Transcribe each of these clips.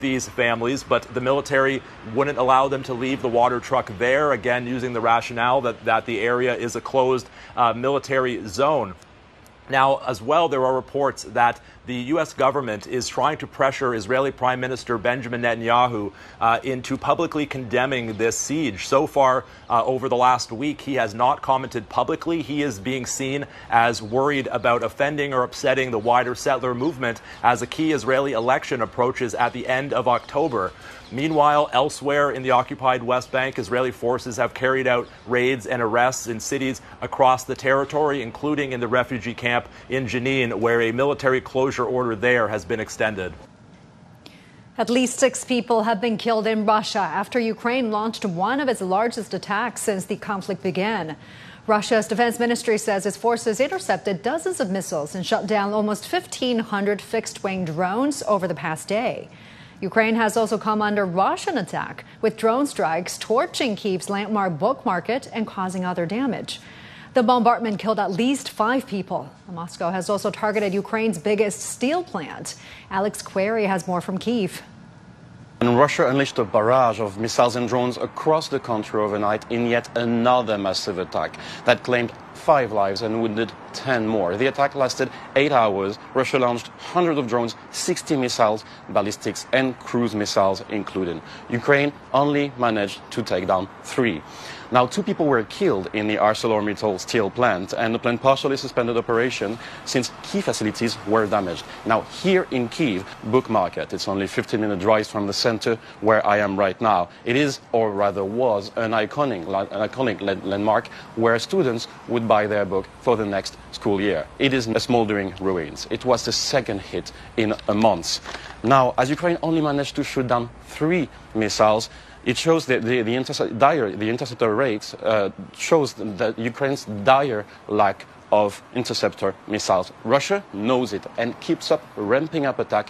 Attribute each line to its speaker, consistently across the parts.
Speaker 1: these families, but the military wouldn't allow them to leave the water truck there, again using the rationale that the area is a closed military zone. Now, as well, there are reports that the U.S. government is trying to pressure Israeli Prime Minister Benjamin Netanyahu into publicly condemning this siege. So far, over the last week, he has not commented publicly. He is being seen as worried about offending or upsetting the wider settler movement as a key Israeli election approaches at the end of October. Meanwhile, elsewhere in the occupied West Bank, Israeli forces have carried out raids and arrests in cities across the territory, including in the refugee camp in Jenin, where a military closure order there has been extended.
Speaker 2: At least 6 people have been killed in Russia after Ukraine launched one of its largest attacks since the conflict began. Russia's defense ministry says its forces intercepted dozens of missiles and shut down almost 1,500 fixed-wing drones over the past day. Ukraine has also come under Russian attack, with drone strikes torching Kyiv's landmark book market and causing other damage. The bombardment killed at least 5 people. Moscow has also targeted Ukraine's biggest steel plant. Alex Query has more from Kyiv.
Speaker 3: And Russia unleashed a barrage of missiles and drones across the country overnight in yet another massive attack that claimed 5 lives and wounded 10 more. The attack lasted 8 hours. Russia launched hundreds of drones, 60 missiles, ballistics and cruise missiles included. Ukraine only managed to take down 3. Now, 2 people were killed in the ArcelorMittal steel plant, and the plant partially suspended operation since key facilities were damaged. Now, here in Kyiv, Book Market, it's only 15-minute drive from the center where I am right now. It is, or rather was, an iconic landmark where students would buy their book for the next school year. It is a smoldering ruins. It was the second hit in a month. Now, as Ukraine only managed to shoot down 3 missiles, it shows that the interceptor rates shows that Ukraine's dire lack of interceptor missiles. Russia knows it and keeps up ramping up attack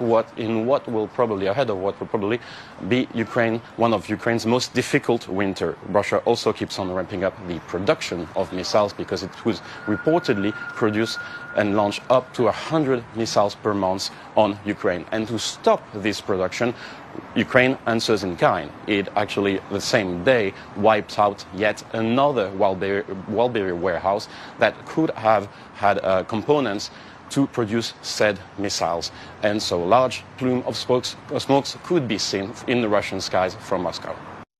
Speaker 3: in what will probably be one of Ukraine's most difficult winter. Russia also keeps on ramping up the production of missiles because it was reportedly produce and launch up to 100 missiles per month on Ukraine. And to stop this production, Ukraine answers in kind. It actually, the same day, wiped out yet another Walbury warehouse that could have had components to produce said missiles. And so a large plume of smokes could be seen in the Russian skies from Moscow.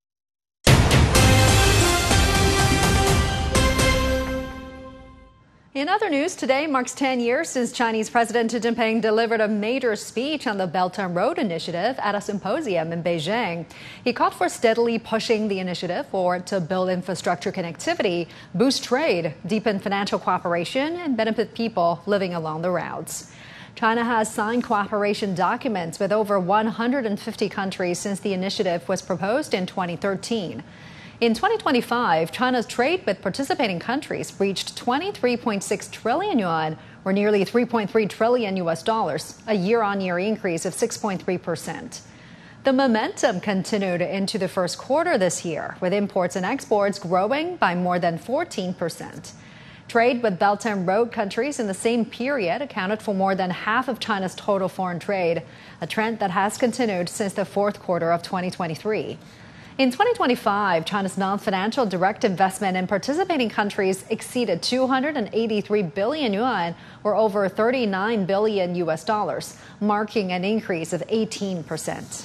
Speaker 2: In other news, today marks 10 years since Chinese President Xi Jinping delivered a major speech on the Belt and Road Initiative at a symposium in Beijing. He called for steadily pushing the initiative forward to build infrastructure connectivity, boost trade, deepen financial cooperation, and benefit people living along the routes. China has signed cooperation documents with over 150 countries since the initiative was proposed in 2013. In 2025, China's trade with participating countries reached 23.6 trillion yuan, or nearly $3.3 trillion, a year-on-year increase of 6.3%. The momentum continued into the first quarter this year, with imports and exports growing by more than 14%. Trade with Belt and Road countries in the same period accounted for more than half of China's total foreign trade, a trend that has continued since the fourth quarter of 2023. In 2025, China's non-financial direct investment in participating countries exceeded 283 billion yuan, or over $39 billion, marking an increase of 18%.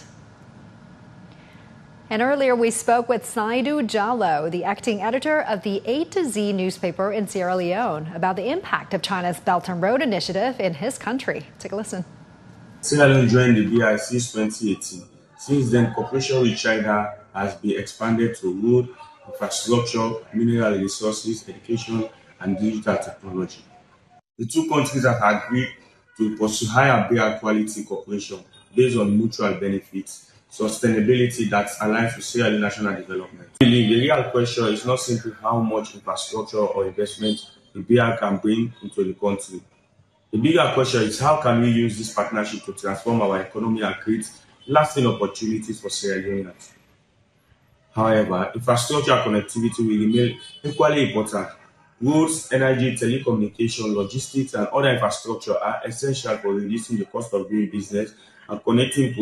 Speaker 2: And earlier we spoke with Saidu Jallow, the acting editor of the A to Z newspaper in Sierra Leone, about the impact of China's Belt and Road Initiative in his country. Take a listen.
Speaker 4: Sierra Leone joined the BRIC since 2018. Since then, cooperation with China has been expanded to road, infrastructure, mineral resources, education, and digital technology. The 2 countries have agreed to pursue higher barrier quality cooperation based on mutual benefits, sustainability that aligns with Sierra Leone national development. The real question is not simply how much infrastructure or investment the BRIC can bring into the country. The bigger question is how can we use this partnership to transform our economy and create lasting opportunities for Sierra Leoneans. However, infrastructure connectivity will remain equally important. Roads, energy, telecommunication, logistics, and other infrastructure are essential for reducing the cost of doing business and connecting